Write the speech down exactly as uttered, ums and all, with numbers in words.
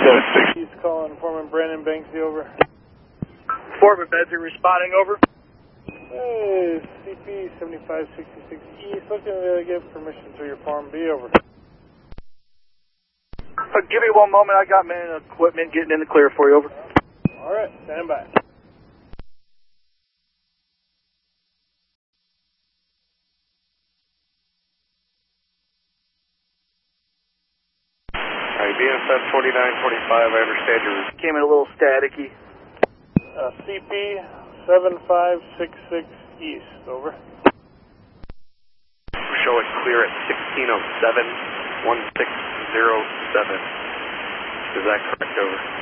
seven six. He's calling Foreman Brandon Banksy over. Foreman Benzie responding over. Hey, C P seventy-five sixty-six East, looking to get permission to your Farm B over. Uh, give me one moment, I got man and equipment getting in the clear for you, over. Alright, stand by. Alright, B F F forty-nine forty-five, I understand you. Came in a little staticky. Uh, C P seven five six six East, over. Show it clear at sixteen oh seven, one six zero seven. Is that correct, over?